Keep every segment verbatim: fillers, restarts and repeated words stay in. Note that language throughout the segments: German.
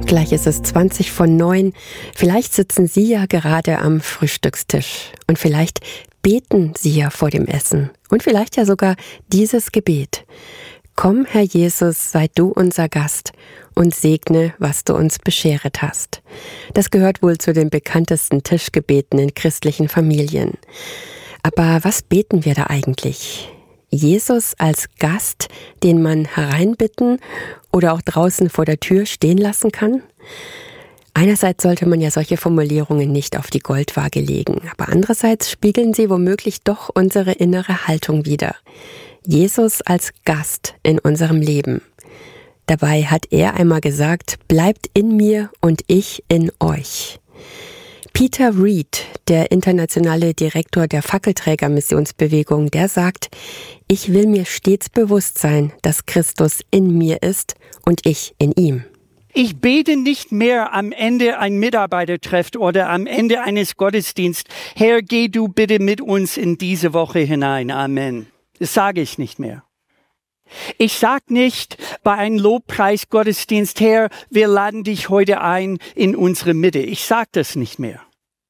Gleich ist es zwanzig von neun. Vielleicht sitzen Sie ja gerade am Frühstückstisch. Und vielleicht beten Sie ja vor dem Essen. Und vielleicht ja sogar dieses Gebet. Komm, Herr Jesus, sei du unser Gast und segne, was du uns bescheret hast. Das gehört wohl zu den bekanntesten Tischgebeten in christlichen Familien. Aber was beten wir da eigentlich? Jesus als Gast, den man hereinbitten oder auch draußen vor der Tür stehen lassen kann? Einerseits sollte man ja solche Formulierungen nicht auf die Goldwaage legen, aber andererseits spiegeln sie womöglich doch unsere innere Haltung wider. Jesus als Gast in unserem Leben. Dabei hat er einmal gesagt, bleibt in mir und ich in euch. Peter Reed, der internationale Direktor der Fackelträger-Missionsbewegung, der sagt, ich will mir stets bewusst sein, dass Christus in mir ist und ich in ihm. Ich bete nicht mehr am Ende ein Mitarbeitertreff oder am Ende eines Gottesdienstes, Herr, geh du bitte mit uns in diese Woche hinein. Amen. Das sage ich nicht mehr. Ich sage nicht bei einem Lobpreisgottesdienst, Herr, wir laden dich heute ein in unsere Mitte. Ich sage das nicht mehr.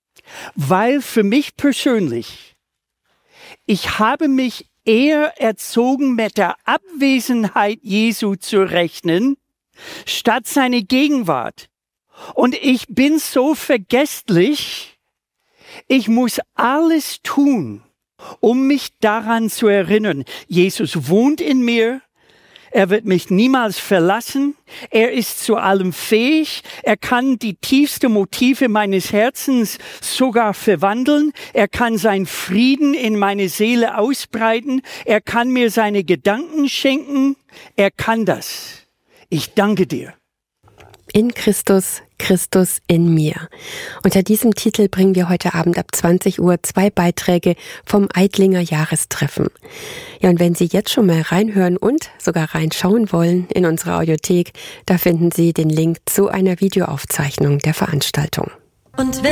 Weil für mich persönlich, ich habe mich eher erzogen, mit der Abwesenheit Jesu zu rechnen, statt seine Gegenwart. Und ich bin so vergesslich, ich muss alles tun, um mich daran zu erinnern. Jesus wohnt in mir. Er wird mich niemals verlassen. Er ist zu allem fähig. Er kann die tiefsten Motive meines Herzens sogar verwandeln. Er kann seinen Frieden in meine Seele ausbreiten. Er kann mir seine Gedanken schenken. Er kann das. Ich danke dir. In Christus, Christus in mir. Unter diesem Titel bringen wir heute Abend ab zwanzig Uhr zwei Beiträge vom Eidlinger Jahrestreffen. Ja, und wenn Sie jetzt schon mal reinhören und sogar reinschauen wollen in unsere Audiothek, da finden Sie den Link zu einer Videoaufzeichnung der Veranstaltung. Und